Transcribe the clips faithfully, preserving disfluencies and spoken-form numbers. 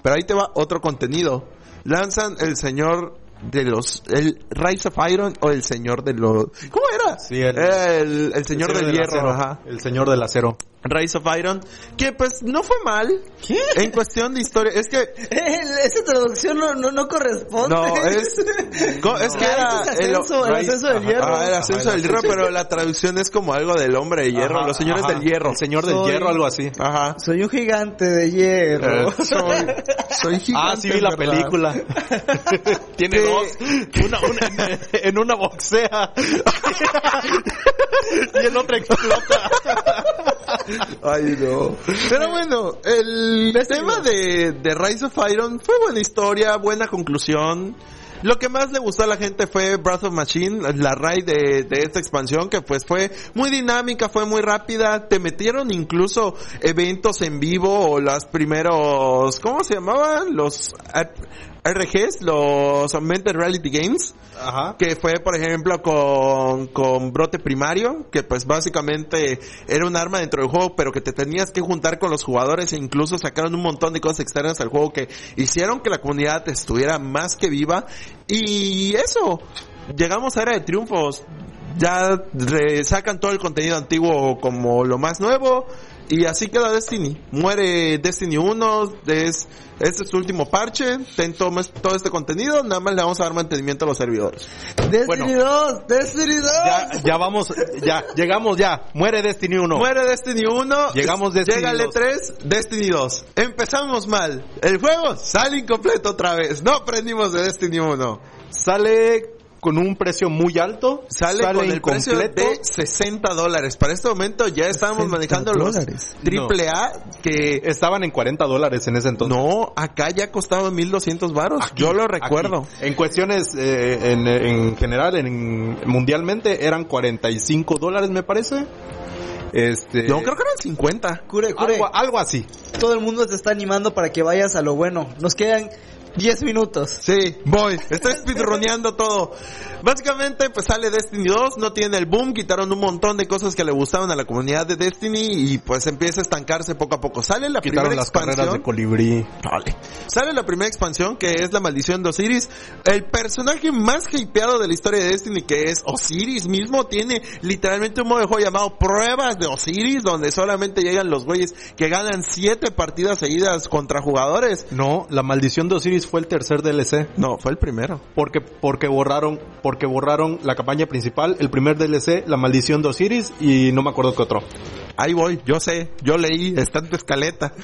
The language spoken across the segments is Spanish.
Pero ahí te va otro contenido. Lanzan el señor de los... El Rise of Iron o el señor de los... ¿Cómo era? Sí, el, el, el señor el del, del hierro. acero, Ajá. El señor del acero. Rise of Iron, que pues no fue mal. ¿Qué? En cuestión de historia, es que... El, esa traducción no, no, no corresponde. No, es... co- es que era... Ah, es ascenso, el, el ascenso del hierro. Ah, el ascenso del hierro, pero la traducción es como algo del hombre de hierro, Ajá, los señores ajá. del hierro. El señor del Soy- hierro, algo así. Ajá. Soy un gigante de hierro. Eh, soy, soy gigante. Ah, sí vi la ¿verdad? película. Tiene Que- dos. Una, una en, en una boxea. Y en otra explota. Ay, no. Pero bueno, el tema de, de Rise of Iron fue buena historia, buena conclusión. Lo que más le gustó a la gente fue Breath of Machine, la raid de, de esta expansión, que pues fue muy dinámica, fue muy rápida. Te metieron incluso eventos en vivo o los primeros, ¿cómo se llamaban? Los R Gs, los Augmented Reality Games. Ajá. Que fue, por ejemplo, con, con Brote Primario, que pues básicamente era un arma dentro del juego, pero que te tenías que juntar con los jugadores e incluso sacaron un montón de cosas externas al juego que hicieron que la comunidad estuviera más que viva. Y eso, llegamos a Era de Triunfos, ya re- sacan todo el contenido antiguo como lo más nuevo. Y así queda Destiny. Muere Destiny uno. Es, este es su último parche. Ten todo, todo este contenido. Nada más le vamos a dar mantenimiento a los servidores. Destiny Bueno. dos, Destiny dos. Ya, ya vamos, ya, llegamos ya. Muere Destiny uno. Muere Destiny uno. Llegamos Destiny Llega el E tres, Destiny dos. Empezamos mal. El juego sale incompleto otra vez. No aprendimos de Destiny uno. Sale con un precio muy alto. Sale, con el precio incompleto. de sesenta dólares. Para este momento ya estábamos manejando los dólares. triple A que... Estaban en cuarenta dólares en ese entonces. No, acá ya costaban mil doscientos varos. Yo lo recuerdo. Aquí. En cuestiones, eh, en, en general, en, mundialmente, eran cuarenta y cinco dólares, me parece. Este... Yo creo que eran cincuenta. Cure, cure. Algo, algo así. Todo el mundo te está animando para que vayas a lo bueno. Nos quedan diez minutos. Sí, voy. Estoy speedroneando todo. Básicamente, pues sale Destiny dos, no tiene el boom, quitaron un montón de cosas que le gustaban a la comunidad de Destiny y pues empieza a estancarse poco a poco. Sale la Quitaron primera las expansión. carreras de colibrí. Vale. Sale la primera expansión, que es la maldición de Osiris. El personaje más hypeado de la historia de Destiny, que es Osiris mismo, tiene literalmente un modo de juego llamado Pruebas de Osiris, donde solamente llegan los güeyes que ganan siete partidas seguidas contra jugadores. No, la maldición de Osiris fue el tercer D L C. No, fue el primero. Porque, porque borraron, porque borraron la campaña principal, el primer D L C, la maldición de Osiris, y no me acuerdo qué otro. Ahí voy, yo sé, yo leí, está en tu escaleta.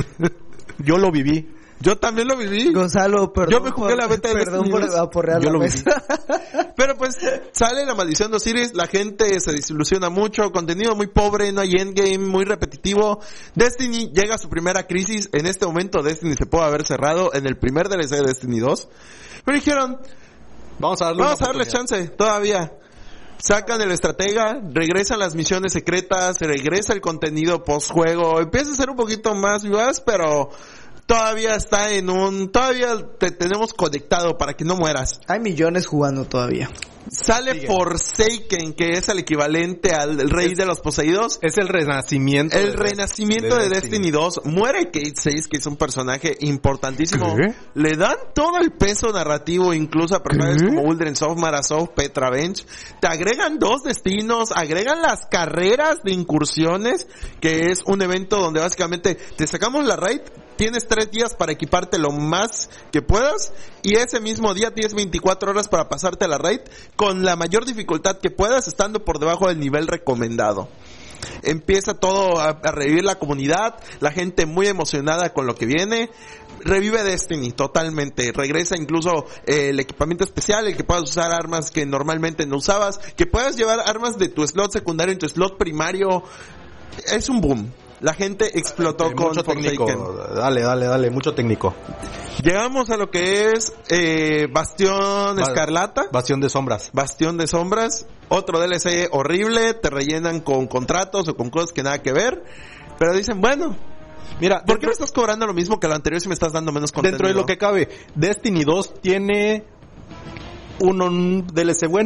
Yo lo viví. Yo también lo viví. Gonzalo, perdón. Yo me jugué por, la beta de Perdón Destiny por dos. aporrear Yo la lo mesa. Pero pues sale la maldición de Osiris, la gente se desilusiona mucho, contenido muy pobre, no hay endgame, muy repetitivo. Destiny llega a su primera crisis, en este momento Destiny se puede haber cerrado en el primer D L C de Destiny dos. Pero dijeron, Vamos a darle, vamos una a darle oportunidad. chance, todavía. Sacan el estratega, regresan las misiones secretas, regresa el contenido post-juego, empieza a ser un poquito más vivaz, pero todavía está en un... Todavía te tenemos conectado para que no mueras. Hay millones jugando todavía. Sale Sigue. Forsaken, que es el equivalente al el rey Es- de los poseídos. Es el renacimiento. El de- renacimiento de, Destiny dos. Muere Cait seis, que es un personaje importantísimo. ¿Qué? Le dan todo el peso narrativo, incluso a personajes ¿Qué? como Uldren Soft, Marasov, Petra Bench. Te agregan dos destinos, agregan las carreras de incursiones, que es un evento donde básicamente te sacamos la raid, tienes tres días para equiparte lo más que puedas, y ese mismo día tienes veinticuatro horas para pasarte la raid con la mayor dificultad que puedas, estando por debajo del nivel recomendado. Empieza todo a, a revivir la comunidad, la gente muy emocionada con lo que viene. Revive Destiny totalmente, regresa incluso eh, el equipamiento especial, el que puedas usar armas que normalmente no usabas, que puedas llevar armas de tu slot secundario en tu slot primario. Es un boom. La gente explotó Eh, con mucho técnico. Forsaken. Dale, dale, dale, mucho técnico. Llegamos a lo que es eh, Bastión Va- Escarlata. Bastión de sombras. Bastión de Sombras, otro D L C horrible, te rellenan con contratos o con cosas que nada que ver, pero dicen, bueno, Mira, ¿por qué dentro, me estás cobrando lo mismo que lo anterior si me estás dando menos contenido? dentro de lo que cabe, Destiny dos tiene un, un D L C bueno,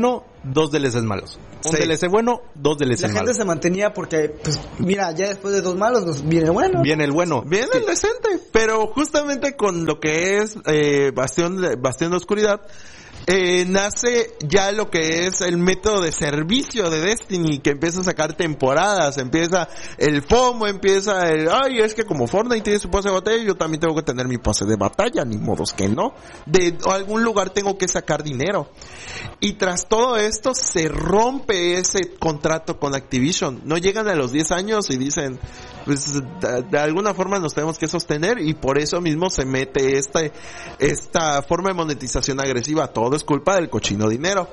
dos D L Cs malos. Un Sí. D L C bueno, dos D L Cs La gente malos. se mantenía porque, pues, mira, ya después de dos malos nos viene bueno. Viene el bueno. Bien el decente, pero justamente con lo que es eh, Bastión de, Bastión de Oscuridad, eh, nace ya lo que es el método de servicio de Destiny, que empieza a sacar temporadas, empieza el FOMO, empieza el, ay, es que como Fortnite tiene su pase de batalla, yo también tengo que tener mi pase de batalla, ni modos que no. De algún lugar tengo que sacar dinero. Y tras todo esto se rompe ese contrato con Activision. No llegan a los diez años y dicen, pues de, de alguna forma nos tenemos que sostener, y por eso mismo se mete esta, esta forma de monetización agresiva. Todo es culpa del cochino dinero.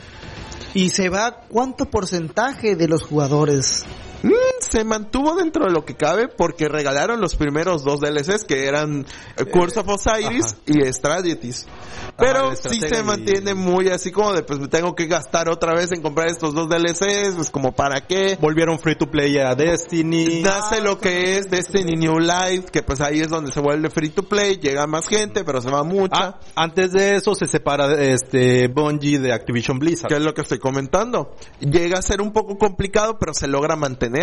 Y se va, ¿cuánto porcentaje de los jugadores? Mm, se mantuvo dentro de lo que cabe porque regalaron los primeros dos D L Cs que eran eh, Curse of Osiris ajá. y Strategies. Pero el sí estratega se y- mantiene muy así como de, pues tengo que gastar otra vez en comprar estos dos D L Cs, pues como para qué. Volvieron free to play a Destiny. Nace lo que es Destiny New Life, que pues ahí es donde se vuelve free to play, llega más gente, pero se va mucha. Ah, antes de eso se separa este Bungie de Activision Blizzard. Que es lo que estoy comentando. Llega a ser un poco complicado, pero se logra mantener.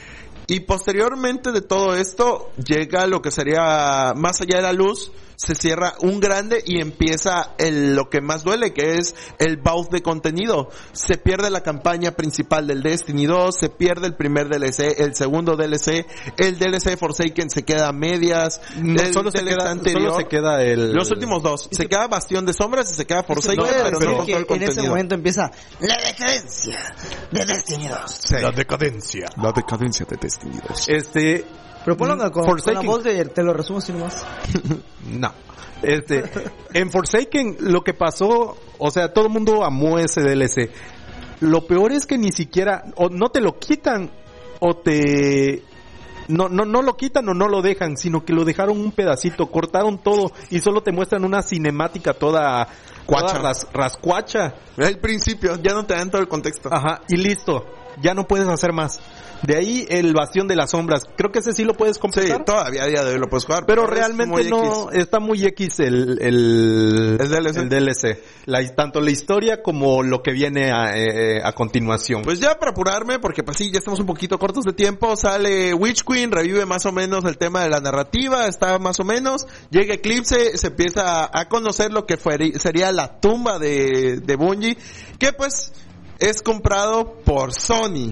Y posteriormente de todo esto, llega lo que sería Más allá de la luz, se cierra un grande y empieza el, lo que más duele, que es el vault de contenido. Se pierde la campaña principal del Destiny dos, se pierde el primer D L C, el segundo D L C, el D L C de Forsaken se queda a medias, No, el solo, se D L C queda, anterior, solo se queda el... los últimos dos. Se queda Bastión de Sombras y se queda Forsaken, Se puede pero decir no con que todo el en ese contenido. momento empieza la decadencia de Destiny dos. Sí. La decadencia. La decadencia de Destiny dos. Este... Pero ponlo con, con la Forsaken. voz de, te lo resumo así nomás. No. Este, en Forsaken lo que pasó, o sea, todo el mundo amó ese D L C. Lo peor es que ni siquiera, o no te lo quitan, o te... No, no, no lo quitan o no lo dejan, sino que lo dejaron un pedacito, cortaron todo y solo te muestran una cinemática toda, Cuacha. toda ras- rascuacha. El principio, ya no te dan todo el contexto. Ajá, y listo. Ya no puedes hacer más. De ahí el Bastión de las Sombras. Creo que ese sí lo puedes Sí, completar. todavía a día de hoy lo puedes jugar. Pero es realmente muy no, X. está muy X el, el, ¿El D L C? el D L C. La, tanto la historia como lo que viene a, eh, a continuación. Pues ya para apurarme, porque pues sí, ya estamos un poquito cortos de tiempo, sale Witch Queen, revive más o menos el tema de la narrativa, está más o menos, llega Eclipse, se empieza a, a conocer lo que fue, sería la tumba de, de Bungie, que pues es comprado por Sony.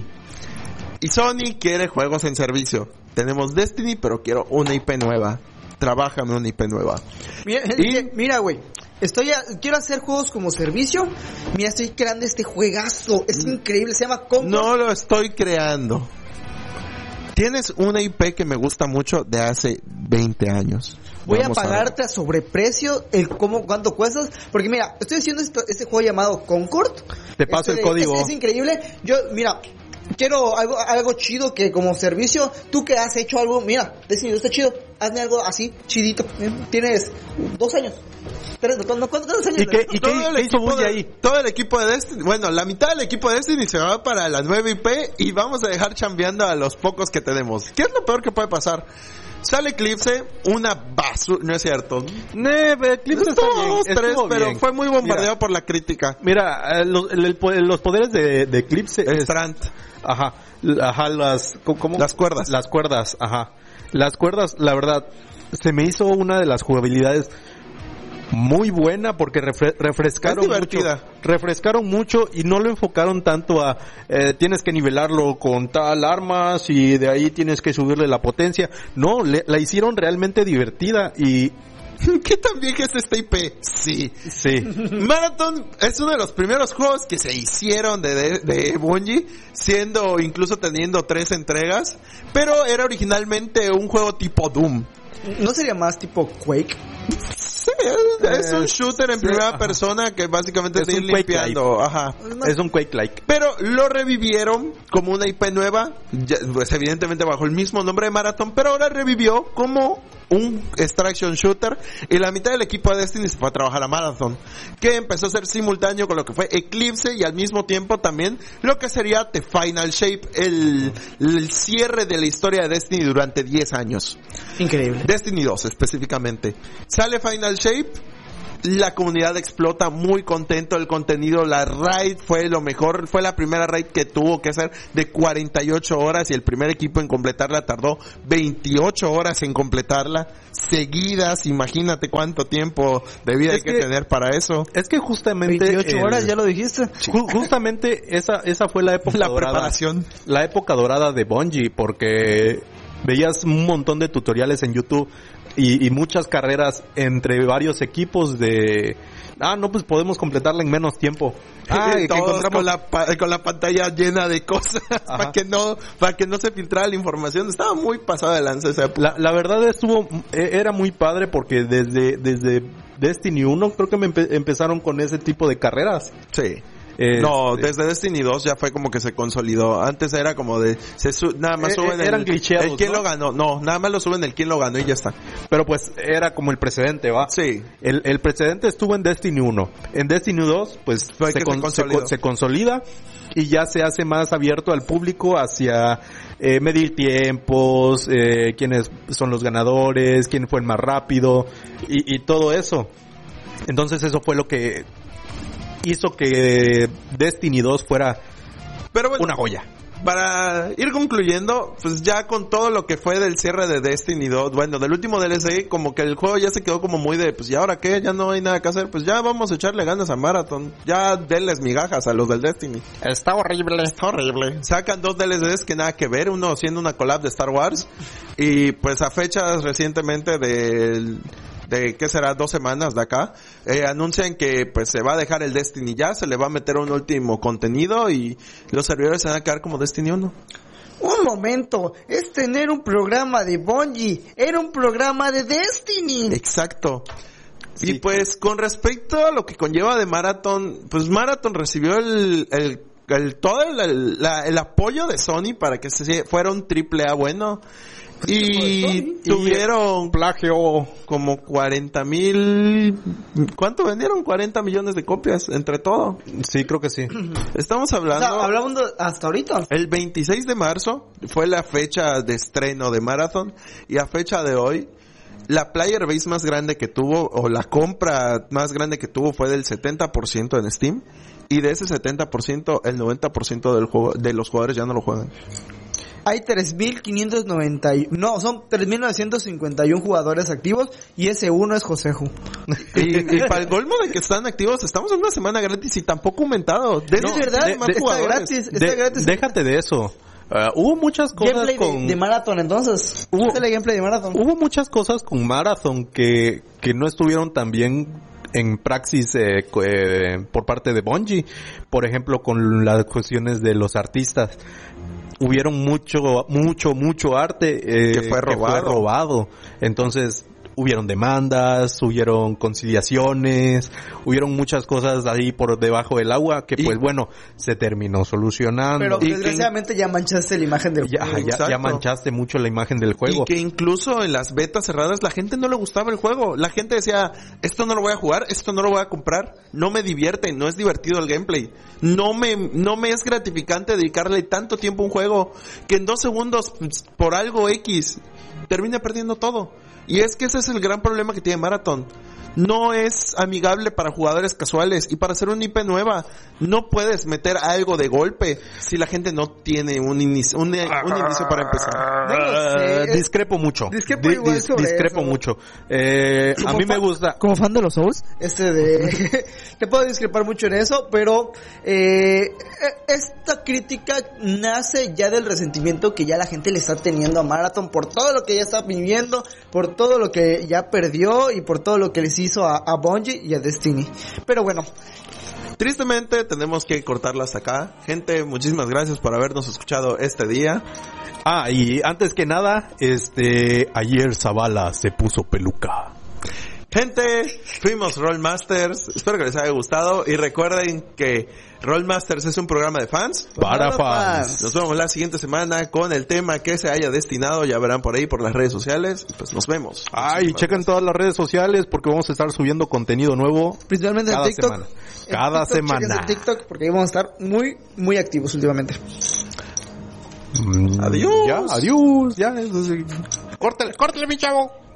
Y Sony quiere juegos en servicio. Tenemos Destiny, pero quiero una I P nueva. Trabájame una I P nueva. Mira, Y- mira, güey. Estoy a- quiero hacer juegos como servicio. Mira, estoy creando este juegazo. Es increíble, se llama Concord. No lo estoy creando. Tienes una I P que me gusta mucho de hace veinte años. Voy Vamos a ver. pagarte a, sobreprecio el cómo, cuánto cuestas. Porque mira, estoy haciendo esto, este juego llamado Concord. Te paso Este el de- código. Es, es increíble. Yo, mira, quiero algo, algo chido que como servicio, tú que has hecho algo, mira, Destiny está chido. Hazme algo así, chidito. ¿eh? Tienes dos años. Tres, ¿cuántos, cuántos años? ¿Y qué, y Todo qué, el qué hizo equipo Bungie de- ahí? Todo el equipo de Destiny, bueno, la mitad del equipo de Destiny se va para la nueva I P y vamos a dejar chambeando a los pocos que tenemos. ¿Qué es lo peor que puede pasar? Sale Eclipse, una basura, no es cierto. Ne, Eclipse está Estuvo bien, dos, tres, estuvo pero bien. fue muy bombardeado Mira, por la crítica. Mira, eh, los, el- el po- los poderes de, de Eclipse es- Strand. Ajá, l- ajá, las, ¿cómo- ¿cómo? Las cuerdas. Las cuerdas, ajá. Las cuerdas, la verdad, se me hizo una de las jugabilidades muy buena porque refre- refrescaron Es divertida. mucho, refrescaron mucho y no lo enfocaron tanto a eh, tienes que nivelarlo con tal armas y de ahí tienes que subirle la potencia. No, le- la hicieron realmente divertida y ¿Qué tan vieja es esta I P? Sí. sí. Marathon es uno de los primeros juegos que se hicieron de, de, de Bungie, siendo incluso teniendo tres entregas, pero era originalmente un juego tipo Doom. ¿No sería más tipo Quake? Sí, es, es un Eh, shooter en sí, primera ajá. persona que básicamente Es es ir un Quake limpiando, ajá. Es un Quake-like. Pero lo revivieron como una I P nueva, ya, pues evidentemente bajo el mismo nombre de Marathon, pero ahora revivió como un extraction shooter y la mitad del equipo de Destiny se fue a trabajar a Marathon, que empezó a ser simultáneo con lo que fue Eclipse y al mismo tiempo también lo que sería The Final Shape, el, el cierre de la historia de Destiny durante diez años. Increíble. Destiny dos específicamente. Sale Final Shape La comunidad explota, muy contento el contenido. La raid fue lo mejor, fue la primera raid que tuvo que hacer de cuarenta y ocho horas y el primer equipo en completarla tardó veintiocho horas en completarla seguidas. Imagínate cuánto tiempo de vida hay que, que tener para eso. Es que justamente veintiocho horas, ya lo dijiste. Ju- justamente esa esa fue la época la dorada, preparación. La época dorada de Bungie, porque veías un montón de tutoriales en YouTube y, y muchas carreras entre varios equipos de... Ah, no, pues podemos completarla en menos tiempo. Ah, y que todos encontramos... con la pa- con la pantalla llena de cosas para que no para que no se filtrara la información. Estaba muy pasada de lanza esa época. La, la verdad estuvo, era muy padre porque desde, desde Destiny uno creo que me empe- empezaron con ese tipo de carreras. Sí. Este... No, desde Destiny dos ya fue como que se consolidó. Antes era como de, se su- nada más Eh, suben eran el, glitcheados, el quién ¿no? lo ganó. No, nada más lo suben el quién lo ganó y ya está. Pero pues era como el precedente, ¿va? Sí. El, el precedente estuvo en Destiny uno. En Destiny dos, pues Fue se, que con- se se, consolidó. co- se consolida y ya se hace más abierto al público hacia eh, medir tiempos, eh, quiénes son los ganadores, quién fue el más rápido y, y todo eso. Entonces eso fue lo que hizo que Destiny dos fuera Pero bueno, una joya. para ir concluyendo, pues ya con todo lo que fue del cierre de Destiny dos, bueno, del último D L C, como que el juego ya se quedó como muy de, pues, ¿y ahora qué? Ya no hay nada que hacer, pues ya vamos a echarle ganas a Marathon, ya denles migajas a los del Destiny. Está horrible. Está horrible. Sacan dos D L Cs que nada que ver, uno siendo una collab de Star Wars, y pues a fechas recientemente del... de qué será dos semanas de acá, eh, anuncian que pues se va a dejar el Destiny ya, se le va a meter un último contenido y los servidores se van a quedar como Destiny uno. Un momento, es tener un programa de Bungie, era un programa de Destiny. Exacto. Sí. Y pues con respecto a lo que conlleva de Marathon, pues Marathon recibió el, el, el todo el, el, la, el apoyo de Sony para que se fuera un triple A bueno. Y tuvieron plagio como cuarenta mil, ¿cuánto vendieron? cuarenta millones de copias entre todo. Sí, creo que sí. Estamos O hablando, sea, hablando hasta ahorita. el veintiséis de marzo fue la fecha de estreno de Marathon y a fecha de hoy la player base más grande que tuvo o la compra más grande que tuvo fue del setenta por ciento en Steam y de ese setenta por ciento el noventa por ciento del juego de los jugadores ya no lo juegan. Hay tres mil quinientos noventa y uno, no, son tres mil novecientos cincuenta y uno jugadores activos y ese uno es Joseju. Y, y para el colmo de que están activos, estamos en una semana gratis y tampoco aumentado. De No, es verdad, de, más está jugadores. gratis, está De- gratis. Déjate de eso. Uh, hubo muchas cosas Gameplay con... de, de Marathon, entonces. Hubo- Este es el gameplay de Marathon. Hubo muchas cosas con Marathon que, que no estuvieron tan bien en praxis eh, co- eh, por parte de Bungie. Por ejemplo, con las cuestiones de los artistas. Hubieron mucho, mucho, mucho arte eh, Que fue robado. robado. Entonces, hubieron demandas, hubieron conciliaciones, hubieron muchas cosas ahí por debajo del agua que Y- pues bueno, se terminó solucionando. Pero Y desgraciadamente ya manchaste la imagen del ya, juego. ya, Exacto. ya manchaste mucho la imagen del juego. Y que incluso en las betas cerradas la gente no le gustaba el juego. La gente decía, esto no lo voy a jugar, esto no lo voy a comprar, no me divierte, no es divertido el gameplay. No me, no me es gratificante dedicarle tanto tiempo a un juego que en dos segundos, pues, por algo X, termina perdiendo todo. Y es que ese es el gran problema que tiene Marathon. No es amigable para jugadores casuales y para hacer una I P nueva no puedes meter algo de golpe si la gente no tiene un inicio, un, un inicio para empezar. No lo sé, Ah, es- discrepo mucho. discrepo Di- igual dis- sobre discrepo eso. mucho. Eh, a Como mí me fan- gusta. Como fan de los Souls, este de te puedo discrepar mucho en eso, pero eh, esta crítica nace ya del resentimiento que ya la gente le está teniendo a Marathon por todo lo que ya está viviendo, por todo lo que ya perdió y por todo lo que les hizo a, a Bungie y a Destiny. Pero bueno, Tristemente tenemos que cortarlas acá. Gente, muchísimas gracias por habernos escuchado este día. Ah, y antes que nada, este, ayer Zavala se puso peluca. Gente, fuimos Rollmasters. Espero que les haya gustado y recuerden que Rollmasters es un programa de fans. Para Para fans. fans. Nos vemos la siguiente semana con el tema que se haya destinado. Ya verán por ahí por las redes sociales. Y pues nos vemos. Ay, Muchísimas chequen todas las redes sociales porque vamos a estar subiendo contenido nuevo principalmente en cada TikTok. semana. En Cada TikTok, semana. chequense en TikTok porque ahí vamos a estar muy, muy activos últimamente. Mm, Adiós. Ya, adiós. Ya, eso sí. Córtale, córtale, mi chavo.